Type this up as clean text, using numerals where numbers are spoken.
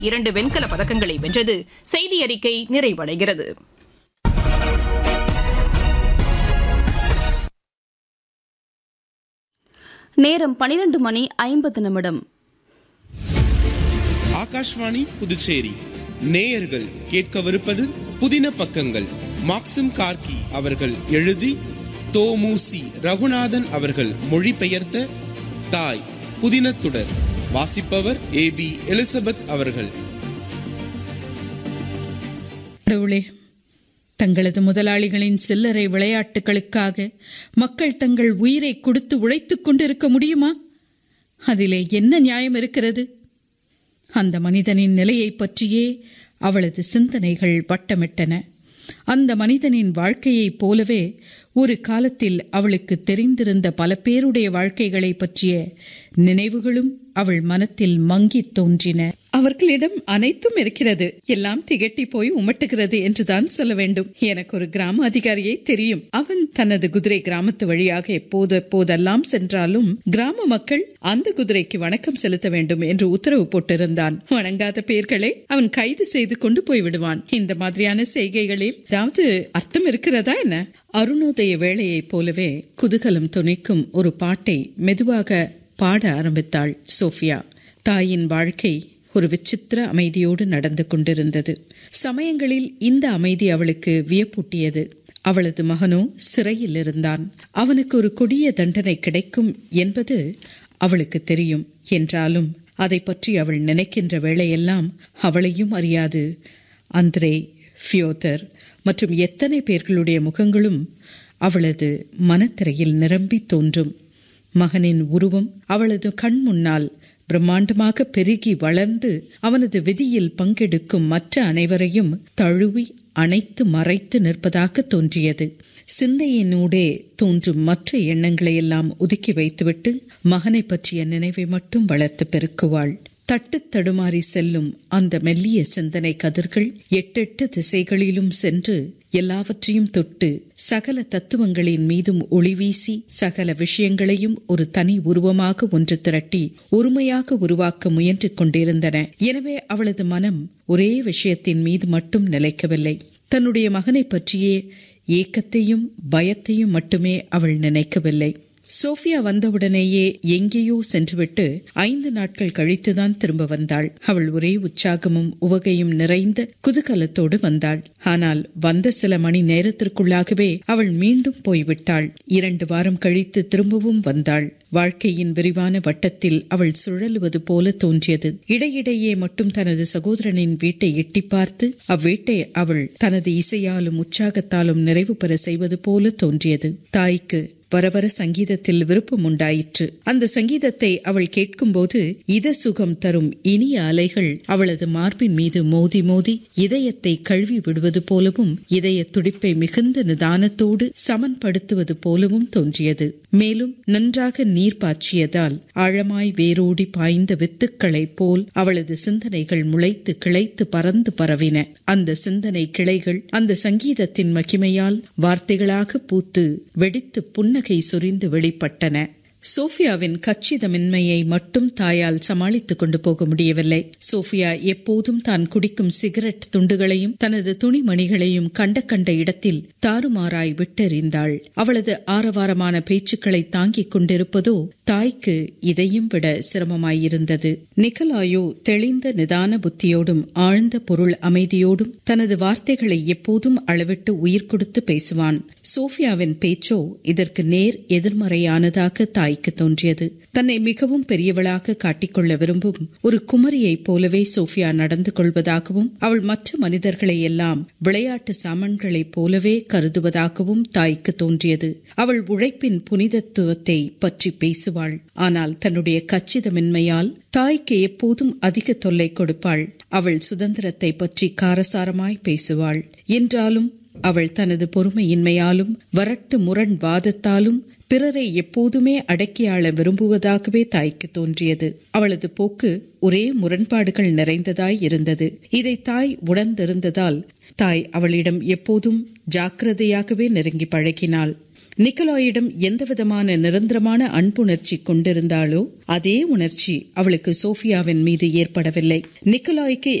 2 வெண்கலப் பதக்கங்களை வென்றது. செய்தி அறிக்கை நிறைவடைகிறது. நேரம் 12:50. ஆகாஷ்வாணி புதுச்சேரி. நேயர்கள் கேட்கவிருப்பது புதின பக்கங்கள். மாக்சிம் கார்கி அவர்கள் எழுதி தோமுசி ரகுநாதன் அவர்கள் மொழிபெயர்த்த தாய் புதினத்துடர். வாசிப்பவர் AB எலிசபெத் அவர்கள். தங்களது முதலாளிகளின் சில்லறை விளையாட்டுகளுக்காக மக்கள் தங்கள் உயிரை கொடுத்து உழைத்துக் கொண்டிருக்க முடியுமா? அதிலே என்ன நியாயம் இருக்கிறது? அந்த மனிதனின் நிலையை பற்றியே அவளது சிந்தனைகள் வட்டமிட்டன. அந்த மனிதனின் வாழ்க்கையைப் போலவே ஒரு காலத்தில் அவளுக்கு தெரிந்திருந்த பல பேருடைய வாழ்க்கைகளை பற்றிய நினைவுகளும் அவள் மனத்தில் மங்கித் தோன்றின. அவர்களிடம் அனைத்தும் இருக்கிறது, எல்லாம் திகட்டி போய் உமட்டுகிறது என்றுதான் சொல்ல வேண்டும். எனக்கு ஒரு கிராம அதிகாரியை தெரியும். அவன் தனது குதிரை கிராமத்து வழியாக எப்போதெல்லாம் சென்றாலும் கிராம மக்கள் அந்த குதிரைக்கு வணக்கம் செலுத்த வேண்டும் என்று உத்தரவு போட்டிருந்தான். வணங்காத பேர்களை அவன் கைது செய்து கொண்டு போய்விடுவான். இந்த மாதிரியான செய்கைகளில் ஏதாவது அர்த்தம் இருக்கிறதா என்ன? அருணோதய வேளையைப் போலவே குதூகலம் துணிக்கும் ஒரு பாட்டை மெதுவாக பாட ஆரம்பித்தாள் சோஃபியா. தாயின் வாழ்க்கை ஒரு விசித்திர அமைதியோடு நடந்து கொண்டிருந்தது. சமயங்களில் இந்த அமைதி அவளுக்கு வியப்பூட்டியது. அவளது மகனோ சிறையில் இருந்தான். அவனுக்கு ஒரு கொடிய தண்டனை கிடைக்கும் என்பது அவளுக்கு தெரியும். என்றாலும் அதை பற்றி அவள் நினைக்கின்ற வேளையெல்லாம் அவளையும் அறியாது அந்திரே, ஃபியோதர் மற்றும் எத்தனை பேர்களுடைய முகங்களும் அவளது மனத்திரையில் நிரம்பி தோன்றும். மகனின் உருவம் அவளது கண் முன்னால் பிரம்மாண்டமாக பெருகி வளர்ந்து அவனது விதியில் பங்கெடுக்கும் மற்ற அனைவரையும் தழுவி அணைத்து மறைத்து நிற்பதாக தோன்றியது. சிந்தையினூடே தோன்றும் மற்ற எண்ணங்களையெல்லாம் ஒதுக்கி வைத்துவிட்டு மகனை பற்றிய நினைவை மட்டும் வளர்த்து பெருக்குவாள். தட்டு தடுமாறி செல்லும் அந்த மெல்லிய சிந்தனை கதிர்கள் 8 திசைகளிலும் சென்று எல்லாவற்றையும் தொட்டு சகல தத்துவங்களின் மீதும் ஒளி வீசி சகல விஷயங்களையும் ஒரு தனி உருவமாக ஒன்று திரட்டி ஒருமையாக உருவாக்க முயன்று கொண்டிருந்தன. எனவே அவளது மனம் ஒரே விஷயத்தின் மீது மட்டும் நிலைக்கவில்லை. தன்னுடைய மகனை பற்றியே ஏக்கத்தையும் பயத்தையும் மட்டுமே அவள் நினைக்கவில்லை. சோஃபியா வந்தவுடனேயே எங்கேயோ சென்றுவிட்டு 5 நாட்கள் கழித்துதான் திரும்ப வந்தாள். அவள் ஒரே உற்சாகமும் உவகையும் நிறைந்த குதூகலத்தோடு வந்தாள். ஆனால் வந்த சில மணி நேரத்திற்குள்ளாகவே அவள் மீண்டும் போய்விட்டாள். 2 வாரம் கழித்து திரும்பவும் வந்தாள். வாழ்க்கையின் விரிவான வட்டத்தில் அவள் சுழலுவது போல தோன்றியது. இடையிடையே மட்டும் தனது சகோதரனின் வீட்டை எட்டி பார்த்து அவ்வீட்டை அவள் தனது இசையாலும் உற்சாகத்தாலும் நிறைவு பெற செய்வது போல தோன்றியது. தாய்க்கு வர வர சங்கீதத்தில் விருப்பம் உண்டாயிற்று. அந்த சங்கீதத்தை அவள் கேட்கும்போது இத சுகம் தரும் இனிய அலைகள் அவளது மார்பின் மீது மோதி மோதி இதயத்தை கழுவி விடுவது போலவும் இதய துடிப்பை மிகுந்த நிதானத்தோடு சமன்படுத்துவது போலவும் தோன்றியது. மேலும் நன்றாக நீர் பாய்ச்சியதால் ஆழமாய் வேரோடி பாய்ந்த வித்துக்களைப் போல் அவளது சிந்தனைகள் முளைத்து கிளைத்து பறந்து பரவின. அந்த சிந்தனை கிளைகள் அந்த சங்கீதத்தின் மகிமையால் வார்த்தைகளாக பூத்து வெடித்து புன்னகை சொரிந்து வெளிப்பட்டன. சோஃபியாவின் கச்சிதமின்மையை மட்டும் தாயால் சமாளித்துக் கொண்டு போக முடியவில்லை. சோஃபியா எப்போதும் தான் குடிக்கும் சிகரெட் துண்டுகளையும் தனது துணிமணிகளையும் கண்ட இடத்தில் தாறுமாறாய் விட்டெறிந்தாள். அவளது ஆரவாரமான பேச்சுக்களை தாங்கிக் கொண்டிருப்பதோ தாய்க்கு இதையும் விட சிரமமாயிருந்தது. நிக்கலாயோ தெளிந்த நிதான புத்தியோடும் ஆழ்ந்த பொருள் அமைதியோடும் தனது வார்த்தைகளை எப்போதும் அளவிட்டு உயிர் கொடுத்து பேசுவான். சோஃபியாவின் பேச்சோ இதற்கு நேர் எதிர்மறையானதாக தாய்க்கு தோன்றியது. தன்னை மிகவும் பெரியவளாக காட்டிக்கொள்ள விரும்பும் ஒரு குமரியைப் போலவே சோஃபியா நடந்து கொள்வதாகவும் அவள் மற்ற மனிதர்களை எல்லாம் விளையாட்டு சாமான்களைப் போலவே கருதுவதாகவும் தாய்க்கு தோன்றியது. அவள் உழைப்பின் புனிதத்துவத்தை பற்றி பேசுவாள். ஆனால் தன்னுடைய கச்சிதமின்மையால் தாய்க்கு எப்போதும் அதிக தொல்லை கொடுப்பாள். அவள் சுதந்திரத்தை பற்றி காரசாரமாய் பேசுவாள். என்றாலும் அவள் தனது பொறுமையின்மையாலும் வரட்டு முரண் வாதத்தாலும் பிறரை எப்போதுமே அடக்கியாள விரும்புவதாகவே தாய்க்கு தோன்றியது. அவளது போக்கு ஒரே முரண்பாடுகள் நிறைந்ததாய் இருந்தது. இதை தாய் உணர்ந்திருந்ததால் தாய் அவளிடம் எப்போதும் ஜாக்கிரதையாகவே நெருங்கி பழகினாள். நிக்கலாயிடம் எந்தவிதமான நிரந்தரமான அன்புணர்ச்சி கொண்டிருந்தாளோ அதே உணர்ச்சி அவளுக்கு சோஃபியாவின் மீது ஏற்படவில்லை. நிக்கலாய்க்கு